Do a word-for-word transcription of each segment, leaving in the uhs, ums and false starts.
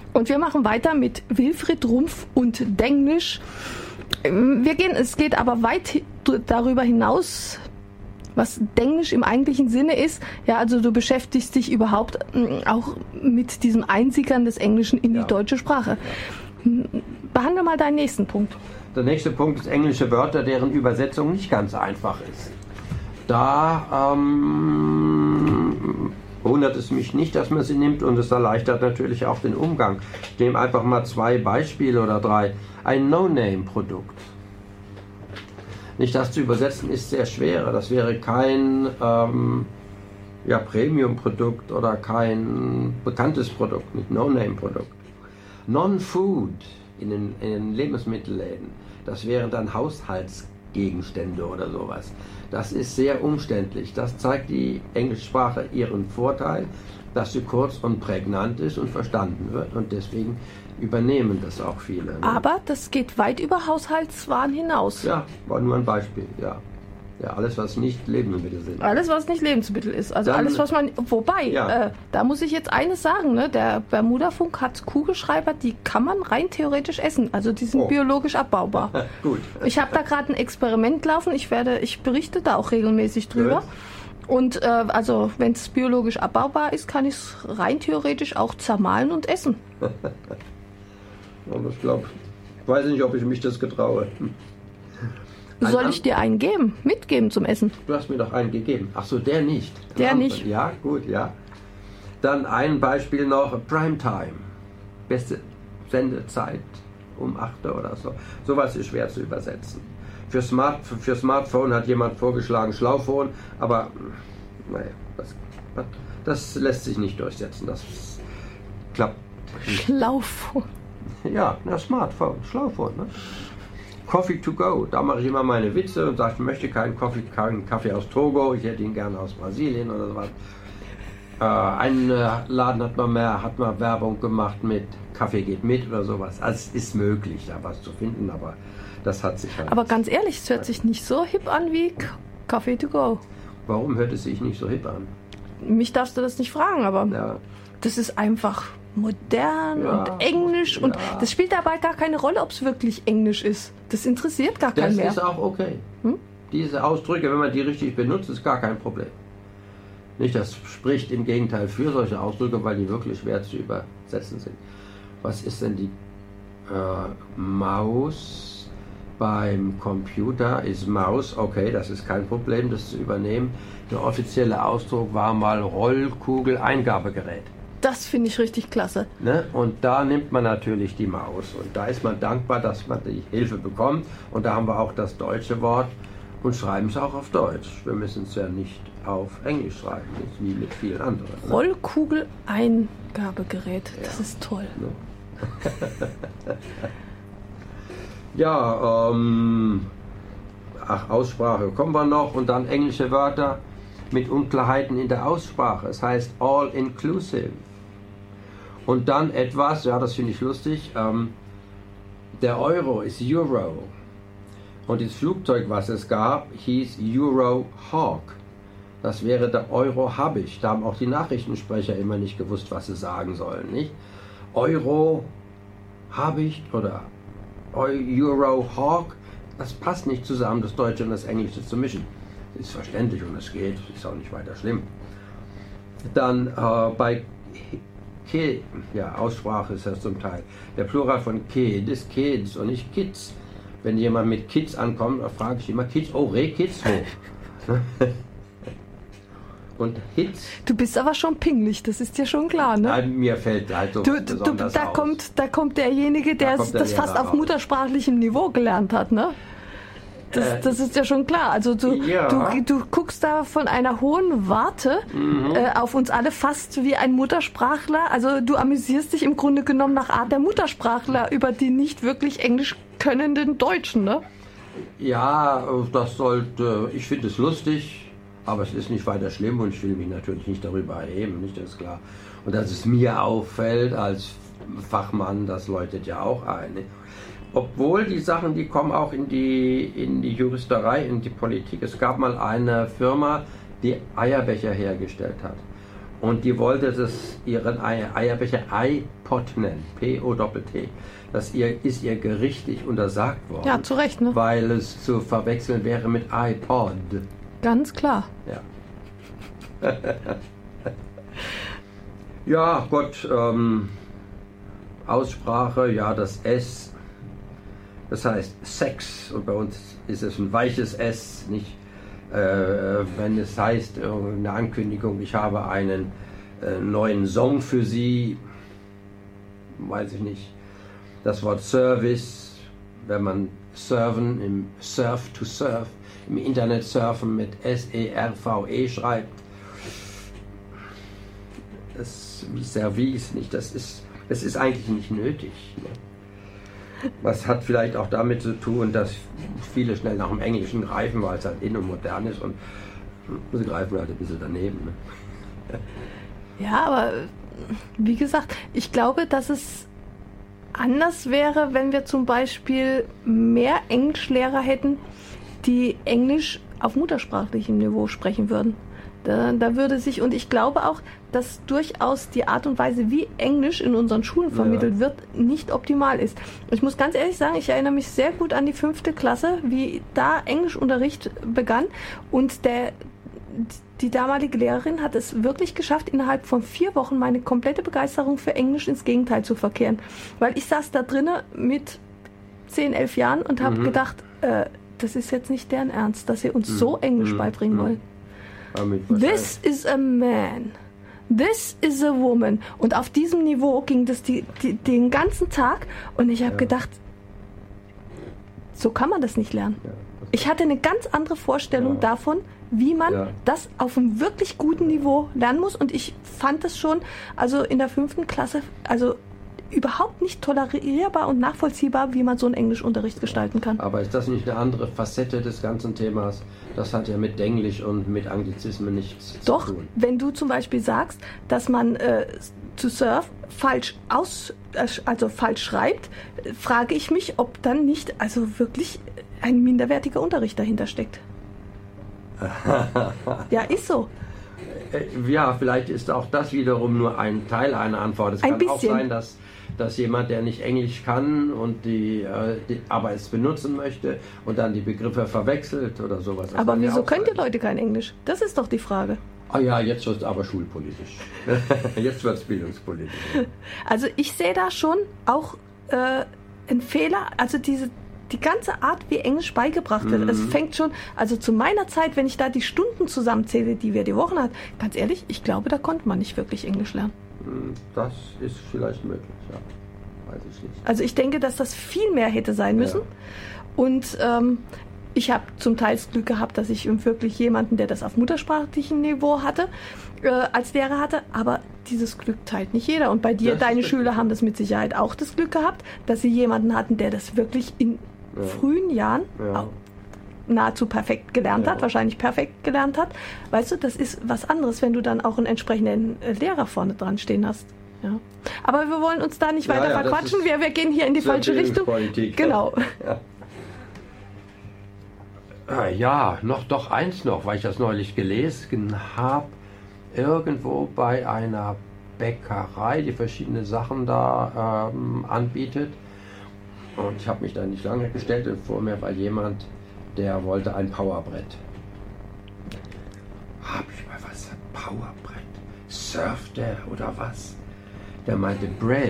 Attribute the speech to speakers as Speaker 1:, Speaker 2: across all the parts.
Speaker 1: Und wir machen weiter mit Wilfried Rumpf und Denglisch. Wir gehen, es geht aber weit darüber hinaus, was Denglisch im eigentlichen Sinne ist. Ja, also du beschäftigst dich überhaupt auch mit diesem Einsickern des Englischen in die ja. deutsche Sprache. Behandle mal deinen nächsten Punkt.
Speaker 2: Der nächste Punkt ist englische Wörter, deren Übersetzung nicht ganz einfach ist. Da ähm, wundert es mich nicht, dass man sie nimmt, und es erleichtert natürlich auch den Umgang. Ich nehme einfach mal zwei Beispiele oder drei. Ein No-Name-Produkt. Nicht, das zu übersetzen ist sehr schwer. Das wäre kein ähm, ja, Premium-Produkt oder kein bekanntes Produkt, nicht No-Name-Produkt. Non-Food in den, in den Lebensmittelläden, das wären dann Haushaltsgegenstände oder sowas. Das ist sehr umständlich. Das zeigt die Englischsprache ihren Vorteil, dass sie kurz und prägnant ist und verstanden wird, und deswegen übernehmen das auch viele. Ne?
Speaker 1: Aber das geht weit über Haushaltswaren hinaus.
Speaker 2: Ja, war nur ein Beispiel, ja. Ja, alles, was nicht Lebensmittel sind.
Speaker 1: Alles, was nicht Lebensmittel ist. Also Dann, alles, was man... Wobei, ja. äh, da muss ich jetzt eines sagen, ne? Der Bermuda-Funk hat Kugelschreiber, die kann man rein theoretisch essen. Also die sind oh. biologisch abbaubar.
Speaker 2: Gut.
Speaker 1: Ich habe da gerade ein Experiment laufen. Ich werde, ich berichte da auch regelmäßig drüber. Gut. Und äh, also, wenn es biologisch abbaubar ist, kann ich es rein theoretisch auch zermahlen und essen.
Speaker 2: Aber ich glaube, ich weiß nicht, ob ich mich das getraue.
Speaker 1: Ein Soll ich dir einen geben? Mitgeben zum Essen?
Speaker 2: Du hast mir doch einen gegeben. Ach so, der nicht.
Speaker 1: Der
Speaker 2: andere.
Speaker 1: nicht.
Speaker 2: Ja, gut, ja. Dann ein Beispiel noch, Primetime. Beste Sendezeit um acht Uhr oder so. Sowas ist schwer zu übersetzen. Für, Smart, für Smartphone hat jemand vorgeschlagen Schlauphone, aber naja, das, das lässt sich nicht durchsetzen. Das klappt nicht.
Speaker 1: Schlauphone.
Speaker 2: Ja, na, Smartphone, Schlauphone, ne? Coffee to go, da mache ich immer meine Witze und sage, ich möchte keinen Kaffee, keinen Kaffee aus Togo, ich hätte ihn gerne aus Brasilien oder sowas. Äh, ein äh, Laden hat mal mehr, hat mal Werbung gemacht mit Kaffee geht mit oder sowas. Also es ist möglich, da was zu finden, aber das hat sich halt...
Speaker 1: Aber ganz ehrlich, es hört sich nicht so hip an wie Coffee to go.
Speaker 2: Warum hört es sich nicht so hip an?
Speaker 1: Mich darfst du das nicht fragen, aber
Speaker 2: ja.
Speaker 1: das ist einfach modern ja, und englisch, ja. Und das spielt dabei gar keine Rolle, ob es wirklich englisch ist. Das interessiert gar keinen mehr.
Speaker 2: Das ist auch okay. Hm? Diese Ausdrücke, wenn man die richtig benutzt, ist gar kein Problem. Nicht, das spricht im Gegenteil für solche Ausdrücke, weil die wirklich schwer zu übersetzen sind. Was ist denn die äh, Maus beim Computer? Ist Maus, okay, das ist kein Problem, das zu übernehmen. Der offizielle Ausdruck war mal Rollkugel-Eingabegerät.
Speaker 1: Das finde ich richtig klasse.
Speaker 2: Ne? Und da nimmt man natürlich die Maus. Und da ist man dankbar, dass man die Hilfe bekommt. Und da haben wir auch das deutsche Wort und schreiben es auch auf Deutsch. Wir müssen es ja nicht auf Englisch schreiben, wie mit vielen anderen. Ne?
Speaker 1: Rollkugel-Eingabegerät, ja. Das ist toll.
Speaker 2: Ne? ja, ähm, ach, Aussprache kommen wir noch. Und dann englische Wörter mit Unklarheiten in der Aussprache. Es heißt all inclusive. Und dann etwas, ja, das finde ich lustig, ähm, der Euro ist Euro. Und das Flugzeug, was es gab, hieß Euro Hawk. Das wäre der Euro Habicht. Da haben auch die Nachrichtensprecher immer nicht gewusst, was sie sagen sollen, nicht? Euro Habicht oder Euro Hawk, das passt nicht zusammen, das Deutsche und das Englische zu mischen. Ist verständlich und es geht, ist auch nicht weiter schlimm. Dann äh, bei Ki, ja, Aussprache ist das zum Teil. Der Plural von Kid ist Kids und nicht Kids. Wenn jemand mit Kids ankommt, dann frage ich immer Kids, oh, Reh-Kids, wo? Und Hits.
Speaker 1: Du bist aber schon pingelig, das ist dir schon klar, ne?
Speaker 2: Ja, mir fällt halt so
Speaker 1: du, du,
Speaker 2: besonders
Speaker 1: da
Speaker 2: aus.
Speaker 1: Kommt, da kommt derjenige, der
Speaker 2: da
Speaker 1: das fast auf muttersprachlichem Niveau gelernt hat, ne? Das, das ist ja schon klar. Also du,
Speaker 2: ja.
Speaker 1: du, du guckst da von einer hohen Warte mhm. äh, auf uns alle fast wie ein Muttersprachler. Also du amüsierst dich im Grunde genommen nach Art der Muttersprachler über die nicht wirklich englisch könnenden Deutschen, ne?
Speaker 2: Ja, das sollte, ich finde es lustig, aber es ist nicht weiter schlimm und ich will mich natürlich nicht darüber erheben, nicht, das ist klar. Und dass es mir auffällt als Fachmann, das läutet ja auch ein. Ne? Obwohl die Sachen, die kommen auch in die, in die Juristerei, in die Politik. Es gab mal eine Firma, die Eierbecher hergestellt hat. Und die wollte das ihren Eier, Eierbecher iPod nennen, P O T T. Das ihr, ist ihr gerichtlich untersagt worden.
Speaker 1: Ja, zu Recht, ne?
Speaker 2: Weil es zu verwechseln wäre mit iPod.
Speaker 1: Ganz klar.
Speaker 2: Ja. Ja, Gott, ähm, Aussprache, ja, das S, das heißt Sex, und bei uns ist es ein weiches S, nicht, äh, wenn es heißt, eine Ankündigung, ich habe einen äh, neuen Song für Sie, weiß ich nicht, das Wort Service, wenn man surfen, im Surf to Surf, im Internet surfen mit S E R V E schreibt, das Service nicht, das ist, das ist eigentlich nicht nötig. Ne? Was hat vielleicht auch damit zu tun, dass viele schnell nach dem Englischen greifen, weil es halt in und modern ist, und sie greifen halt ein bisschen daneben. Ne?
Speaker 1: Ja, aber wie gesagt, ich glaube, dass es anders wäre, wenn wir zum Beispiel mehr Englischlehrer hätten, die Englisch auf muttersprachlichem Niveau sprechen würden. Da, da würde sich, und ich glaube auch, dass durchaus die Art und Weise, wie Englisch in unseren Schulen vermittelt ja. wird, nicht optimal ist. Ich muss ganz ehrlich sagen, ich erinnere mich sehr gut an die fünfte Klasse, wie da Englischunterricht begann, und der, die damalige Lehrerin hat es wirklich geschafft, innerhalb von vier Wochen meine komplette Begeisterung für Englisch ins Gegenteil zu verkehren. Weil ich saß da drinnen mit zehn, elf Jahren und habe mhm. gedacht, äh, das ist jetzt nicht deren Ernst, dass sie uns mhm. so Englisch mhm. beibringen wollen. This is a man. This is a woman. Und auf diesem Niveau ging das die, die, den ganzen Tag, und ich habe ja. gedacht, so kann man das nicht lernen. Ja, das ich hatte eine ganz andere Vorstellung ja. davon, wie man ja. das auf einem wirklich guten Niveau lernen muss, und ich fand das schon, also in der fünften Klasse, also überhaupt nicht tolerierbar und nachvollziehbar, wie man so einen Englischunterricht gestalten kann.
Speaker 2: Aber ist das nicht eine andere Facette des ganzen Themas? Das hat ja mit Englisch und mit Anglizismen nichts
Speaker 1: Doch,
Speaker 2: zu tun.
Speaker 1: Doch, wenn du zum Beispiel sagst, dass man äh, zu Surf falsch aus, also falsch schreibt, frage ich mich, ob dann nicht also wirklich ein minderwertiger Unterricht dahinter steckt. Ja, ist so.
Speaker 2: Ja, vielleicht ist auch das wiederum nur ein Teil einer Antwort. Es
Speaker 1: ein
Speaker 2: kann
Speaker 1: bisschen.
Speaker 2: auch sein, dass, dass jemand, der nicht Englisch kann und die, äh, die, aber es benutzen möchte und dann die Begriffe verwechselt oder sowas. Das
Speaker 1: aber wieso können die Leute kein Englisch? Das ist doch die Frage.
Speaker 2: Ah ja, jetzt wird es aber schulpolitisch. Jetzt wird es bildungspolitisch.
Speaker 1: Also ich sehe da schon auch äh, einen Fehler, also diese die ganze Art, wie Englisch beigebracht wird. Mhm. Es fängt schon, also zu meiner Zeit, wenn ich da die Stunden zusammenzähle, die wir die Wochen hatten, ganz ehrlich, ich glaube, da konnte man nicht wirklich Englisch lernen.
Speaker 2: Das ist vielleicht möglich, ja. Weiß ich nicht.
Speaker 1: Also ich denke, dass das viel mehr hätte sein müssen. Ja. Und ähm, ich habe zum Teil das Glück gehabt, dass ich wirklich jemanden, der das auf muttersprachlichem Niveau hatte, äh, als Lehrer hatte, aber dieses Glück teilt nicht jeder. Und bei dir, das deine Schüler haben das mit Sicherheit auch das Glück gehabt, dass sie jemanden hatten, der das wirklich in ja. frühen Jahren ja. nahezu perfekt gelernt ja. hat, wahrscheinlich perfekt gelernt hat. Weißt du, das ist was anderes, wenn du dann auch einen entsprechenden Lehrer vorne dran stehen hast. Ja. Aber wir wollen uns da nicht weiter ja, ja, verquatschen, wir, wir gehen hier in die falsche Richtung. Genau.
Speaker 2: Ja. Ja, noch doch eins noch, weil ich das neulich gelesen habe, irgendwo bei einer Bäckerei, die verschiedene Sachen da ähm, anbietet. Und ich habe mich da nicht lange gestellt vor mir, weil jemand, der wollte ein Powerbrett. Hab ich mal was, ein Powerbrett? Surft der oder was? Der meinte Bread.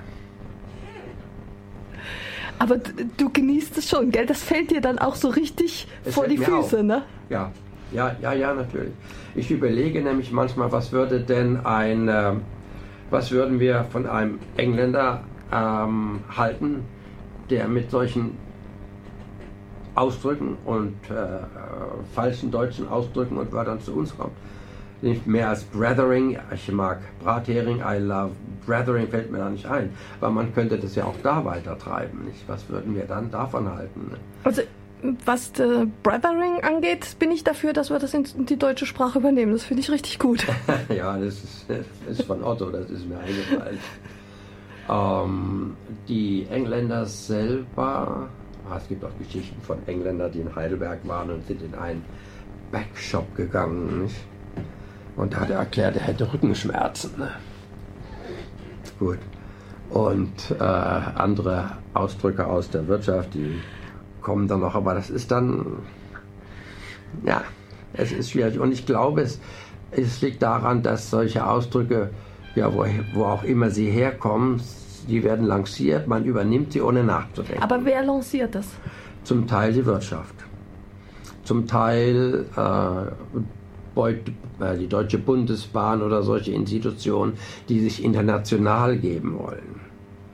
Speaker 1: Aber du genießt es schon, gell? Das fällt dir dann auch so richtig es vor die Füße, auf. Ne?
Speaker 2: Ja, ja, ja, ja, natürlich. Ich überlege nämlich manchmal, was würde denn ein, äh, was würden wir von einem Engländer ähm, halten, der mit solchen Ausdrücken und äh, äh, falschen deutschen Ausdrücken und Wörtern zu uns kommt. Nicht mehr als Brethering, ich mag Brathering, I love Brethering, fällt mir da nicht ein. Aber man könnte das ja auch da weiter treiben, nicht? Was würden wir dann davon halten? Ne?
Speaker 1: Also, was äh, Brethering angeht, bin ich dafür, dass wir das in die deutsche Sprache übernehmen. Das finde ich richtig gut.
Speaker 2: Ja, das ist, das ist von Otto, das ist mir eingefallen. ähm, die Engländer selber, ah, es gibt auch Geschichten von Engländern, die in Heidelberg waren und sind in einen Backshop gegangen, nicht? Und da hat er erklärt, er hätte Rückenschmerzen. Ne? Gut. Und äh, andere Ausdrücke aus der Wirtschaft, die kommen dann noch, aber das ist dann, ja, es ist schwierig. Und ich glaube, es, es liegt daran, dass solche Ausdrücke, ja, wo, wo auch immer sie herkommen, die werden lanciert, man übernimmt sie, ohne nachzudenken.
Speaker 1: Aber wer lanciert das?
Speaker 2: Zum Teil die Wirtschaft. Zum Teil äh, Beut, äh, die Deutsche Bundesbahn oder solche Institutionen, die sich international geben wollen.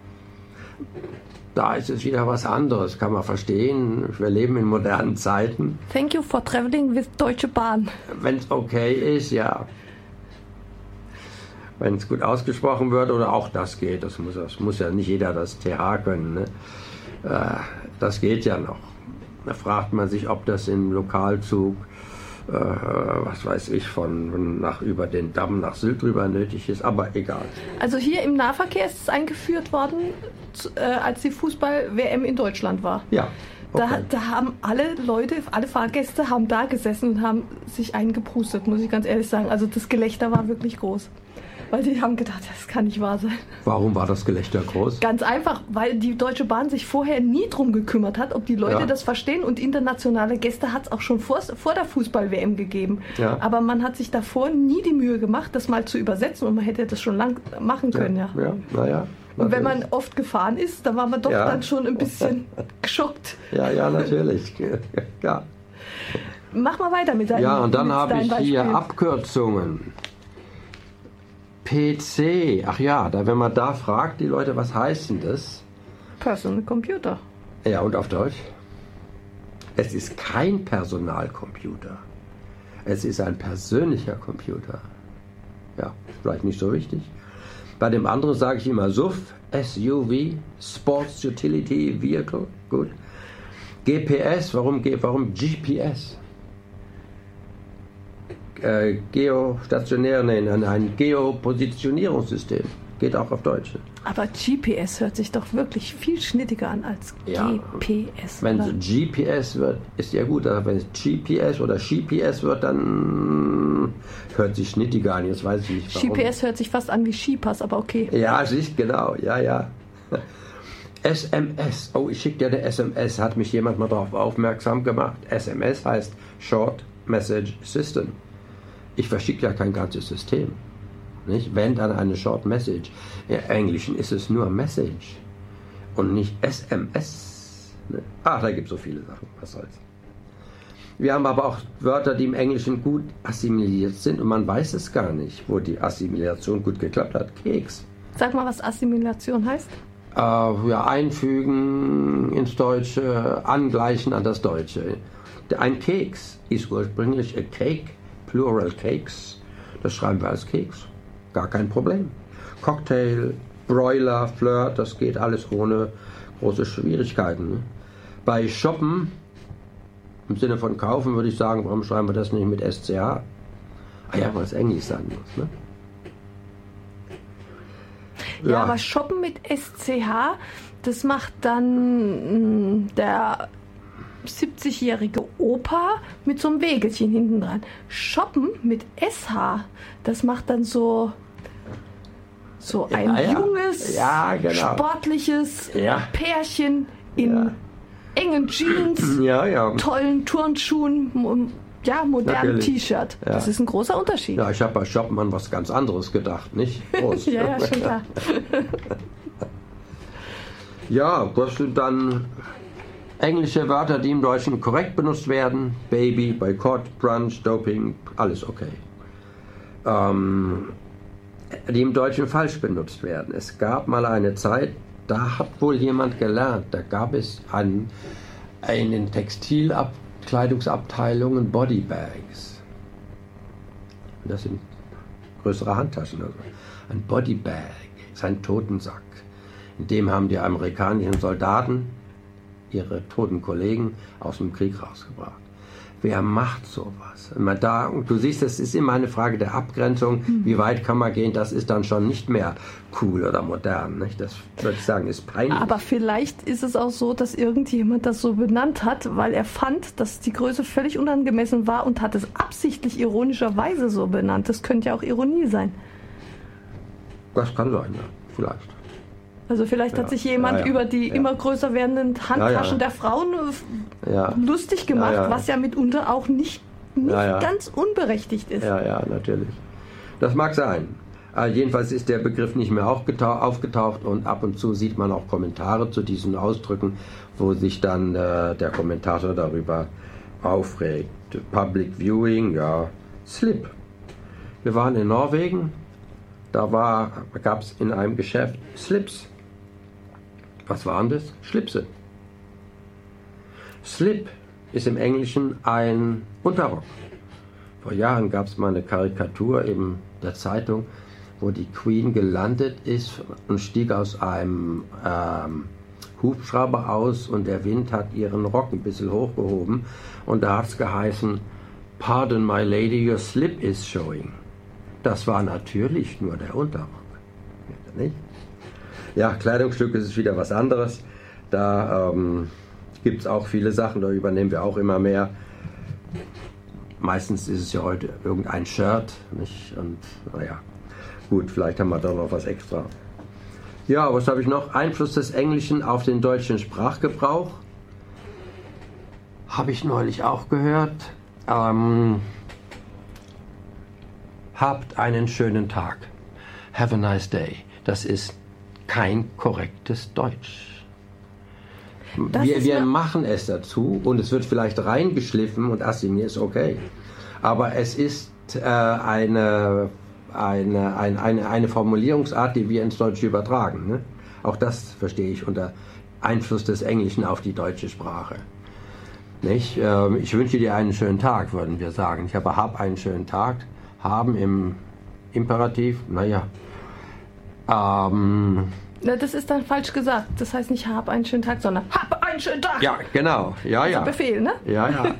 Speaker 2: Da ist es wieder was anderes, kann man verstehen. Wir leben in modernen Zeiten.
Speaker 1: Thank you for traveling with Deutsche Bahn.
Speaker 2: Wenn es okay ist, ja. Wenn es gut ausgesprochen wird, oder auch das geht, das muss, das muss ja nicht jeder das T H können. Ne? Äh, das geht ja noch. Da fragt man sich, ob das im Lokalzug, äh, was weiß ich, von nach über den Damm nach Sylt drüber nötig ist, aber egal.
Speaker 1: Also hier im Nahverkehr ist es eingeführt worden, äh, als die Fußball-W M in Deutschland war.
Speaker 2: Ja. Okay.
Speaker 1: Da, da haben alle Leute, alle Fahrgäste haben da gesessen und haben sich eingeprustet, muss ich ganz ehrlich sagen. Also das Gelächter war wirklich groß. Weil die haben gedacht, das kann nicht wahr sein.
Speaker 2: Warum war das Gelächter groß?
Speaker 1: Ganz einfach, weil die Deutsche Bahn sich vorher nie drum gekümmert hat, ob die Leute ja. das verstehen. Und internationale Gäste hat es auch schon vor, vor der Fußball-W M gegeben. Ja. Aber man hat sich davor nie die Mühe gemacht, das mal zu übersetzen. Und man hätte das schon lang machen können. Ja,
Speaker 2: ja. ja naja.
Speaker 1: Und wenn man oft gefahren ist, dann war man doch ja. dann schon ein bisschen geschockt.
Speaker 2: Ja, ja, natürlich. Ja.
Speaker 1: Mach mal weiter mit deinem
Speaker 2: Ja, und dann habe ich hier Abkürzungen. P C, ach ja, da, wenn man da fragt, die Leute, was heißt denn das?
Speaker 1: Personal Computer.
Speaker 2: Ja, und auf Deutsch? Es ist kein Personalcomputer. Es ist ein persönlicher Computer. Ja, vielleicht nicht so wichtig. Bei dem anderen sage ich immer S U V, S U V, Sports Utility Vehicle, gut. G P S, warum, warum G P S? Äh, geostationär, nein, ein Geopositionierungssystem. Geht auch auf Deutsch.
Speaker 1: Aber G P S hört sich doch wirklich viel schnittiger an als ja. G P S.
Speaker 2: Wenn es G P S wird, ist ja gut. Aber wenn es G P S oder G P S wird, dann hört sich schnittiger an. Jetzt weiß ich nicht warum.
Speaker 1: G P S hört sich fast an wie Skipass, aber okay.
Speaker 2: Ja, siehst genau. Ja, ja. S M S. Oh, ich schicke dir eine S M S. Hat mich jemand mal darauf aufmerksam gemacht. S M S heißt Short Message System. Ich verschicke ja kein ganzes System. Nicht? Wenn dann eine Short Message. Im Englischen ist es nur Message und nicht S M S. Ne? Ach, da gibt es so viele Sachen. Was soll's. Wir haben aber auch Wörter, die im Englischen gut assimiliert sind und man weiß es gar nicht, wo die Assimilation gut geklappt hat. Keks.
Speaker 1: Sag mal, was Assimilation heißt.
Speaker 2: Äh, ja, einfügen ins Deutsche, angleichen an das Deutsche. Ein Keks ist ursprünglich a cake. Plural Cakes, das schreiben wir als Keks. Gar kein Problem. Cocktail, Broiler, Flirt, das geht alles ohne große Schwierigkeiten. Ne? Bei Shoppen, im Sinne von kaufen, würde ich sagen, warum schreiben wir das nicht mit S C H? Ah ja, weil es Englisch sein muss. Ne?
Speaker 1: Ja, ja, aber Shoppen mit S C H, das macht dann mh, der siebzigjährige Opa mit so einem Wägelchen hinten dran. Shoppen mit S H, das macht dann so so ein ja, ja. junges,
Speaker 2: ja, genau.
Speaker 1: sportliches
Speaker 2: ja.
Speaker 1: Pärchen in
Speaker 2: ja.
Speaker 1: engen Jeans,
Speaker 2: ja, ja.
Speaker 1: tollen Turnschuhen, ja, modernen T-Shirt.
Speaker 2: Ja.
Speaker 1: Das ist ein großer Unterschied.
Speaker 2: Ja, ich habe bei Shoppen an was ganz anderes gedacht, nicht? Prost.
Speaker 1: ja, ja, schon klar.
Speaker 2: Ja, das sind dann englische Wörter, die im Deutschen korrekt benutzt werden. Baby, Boykott, Brunch, Doping, alles okay. Ähm, die im Deutschen falsch benutzt werden. Es gab mal eine Zeit, da hat wohl jemand gelernt, da gab es an, in den Textilkleidungsabteilungen Bodybags. Das sind größere Handtaschen. Also. Ein Bodybag ist ein Totensack. In dem haben die amerikanischen Soldaten ihre toten Kollegen aus dem Krieg rausgebracht. Wer macht sowas? Da, du siehst, es ist immer eine Frage der Abgrenzung. Mhm. Wie weit kann man gehen? Das ist dann schon nicht mehr cool oder modern. Nicht? Das würde ich sagen, ist peinlich.
Speaker 1: Aber vielleicht ist es auch so, dass irgendjemand das so benannt hat, weil er fand, dass die Größe völlig unangemessen war und hat es absichtlich ironischerweise so benannt. Das könnte ja auch Ironie sein.
Speaker 2: Das kann sein, ja. Vielleicht.
Speaker 1: Also vielleicht
Speaker 2: ja.
Speaker 1: hat sich jemand
Speaker 2: ja, ja.
Speaker 1: über die
Speaker 2: ja.
Speaker 1: immer größer werdenden Handtaschen ja, ja. der Frauen ja. lustig gemacht, ja, ja. was ja mitunter auch nicht, nicht ja, ja. ganz unberechtigt ist.
Speaker 2: Ja, ja, natürlich. Das mag sein. Also jedenfalls ist der Begriff nicht mehr aufgetaucht und ab und zu sieht man auch Kommentare zu diesen Ausdrücken, wo sich dann äh, der Kommentator darüber aufregt. Public Viewing, ja, Slip. Wir waren in Norwegen, da gab es in einem Geschäft Slips. Was waren das? Schlipse. Slip ist im Englischen ein Unterrock. Vor Jahren gab es mal eine Karikatur in der Zeitung, wo die Queen gelandet ist und stieg aus einem ähm, Hubschrauber aus und der Wind hat ihren Rock ein bisschen hochgehoben und da hat es geheißen, "Pardon my lady, your slip is showing." Das war natürlich nur der Unterrock. Nicht? Ja, Kleidungsstück ist wieder was anderes. Da ähm, gibt es auch viele Sachen, da übernehmen wir auch immer mehr. Meistens ist es ja heute irgendein Shirt. Nicht? Und naja, gut, vielleicht haben wir da noch was extra. Ja, was habe ich noch? Einfluss des Englischen auf den deutschen Sprachgebrauch. Habe ich neulich auch gehört. Ähm, habt einen schönen Tag. Have a nice day. Das ist kein korrektes Deutsch. Wir, wir machen es dazu und es wird vielleicht reingeschliffen und assimiliert ist okay. Aber es ist äh, eine, eine, eine, eine, eine Formulierungsart, die wir ins Deutsche übertragen. Ne? Auch das verstehe ich unter Einfluss des Englischen auf die deutsche Sprache. Nicht? Ähm, ich wünsche dir einen schönen Tag, würden wir sagen. Ich habe hab einen schönen Tag. Haben im Imperativ, naja. Ähm,
Speaker 1: Na, das ist dann falsch gesagt. Das heißt nicht hab einen schönen Tag, sondern hab einen schönen Tag.
Speaker 2: Ja, genau. Ja,
Speaker 1: also
Speaker 2: ja.
Speaker 1: Befehl, ne?
Speaker 2: Ja, ja.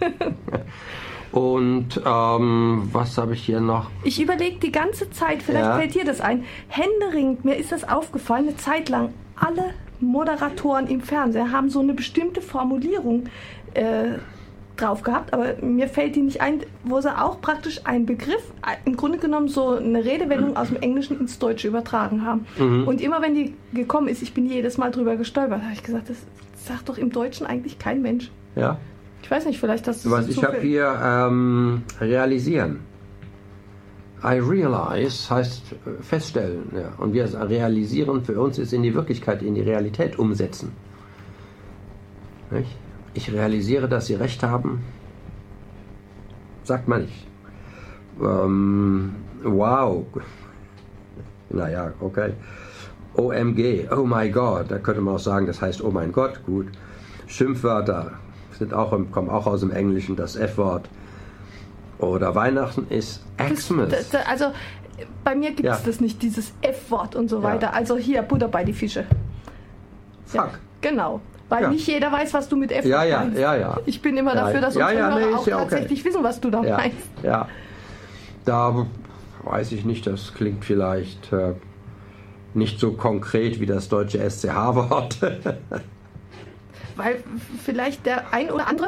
Speaker 2: Und ähm, was habe ich hier noch?
Speaker 1: Ich überlege die ganze Zeit, vielleicht ja. fällt dir das ein. Händeringend, mir ist das aufgefallen, eine Zeit lang, alle Moderatoren im Fernsehen haben so eine bestimmte Formulierung äh, drauf gehabt, aber mir fällt die nicht ein, wo sie auch praktisch einen Begriff, im Grunde genommen so eine Redewendung aus dem Englischen ins Deutsche übertragen haben. Mhm. Und immer wenn die gekommen ist, ich bin jedes Mal drüber gestolpert, habe ich gesagt, das sagt doch im Deutschen eigentlich kein Mensch.
Speaker 2: Ja.
Speaker 1: Ich weiß nicht, vielleicht das.
Speaker 2: Was ich habe hier ähm, realisieren. I realize heißt feststellen, ja. Und wir realisieren für uns ist in die Wirklichkeit, in die Realität umsetzen. Nicht? Ich realisiere, dass Sie recht haben. Sagt man nicht. Ähm, wow. Naja, okay. O M G, oh my God. Da könnte man auch sagen, das heißt oh mein Gott. Gut. Schimpfwörter sind auch, kommen auch aus dem Englischen, das F-Wort. Oder Weihnachten ist Xmas.
Speaker 1: Das, das, also bei mir gibt es ja. das nicht, dieses F-Wort und so weiter. Ja. Also hier, Butter bei die Fische.
Speaker 2: Fuck.
Speaker 1: Ja, genau. Weil ja. nicht jeder weiß, was du mit F
Speaker 2: ja, ja,
Speaker 1: meinst.
Speaker 2: Ja, ja.
Speaker 1: Ich bin immer ja, dafür, dass unsere
Speaker 2: ja, ja,
Speaker 1: Hörer
Speaker 2: nee,
Speaker 1: auch
Speaker 2: ja
Speaker 1: tatsächlich
Speaker 2: okay.
Speaker 1: wissen, was du da
Speaker 2: ja,
Speaker 1: meinst.
Speaker 2: Ja, da weiß ich nicht, das klingt vielleicht äh, nicht so konkret wie das deutsche S C H-Wort.
Speaker 1: Weil vielleicht der ein oder andere